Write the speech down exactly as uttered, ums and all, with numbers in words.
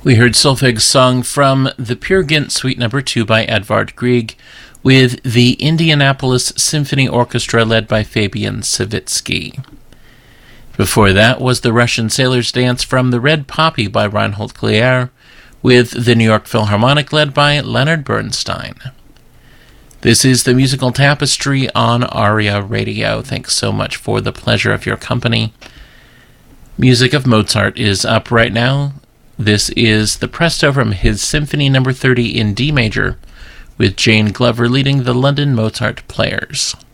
We heard Solveig's song from the Peer Gynt Suite Number two by Edvard Grieg, with the Indianapolis Symphony Orchestra led by Fabian Savitsky. Before that was the Russian Sailor's Dance from The Red Poppy by Reinhold Klier, with the New York Philharmonic led by Leonard Bernstein. This is the Musical Tapestry on ARIA Radio. Thanks so much for the pleasure of your company. Music of Mozart is up right now. This is the Presto from his Symphony Number thirty in D major, with Jane Glover leading the London Mozart Players.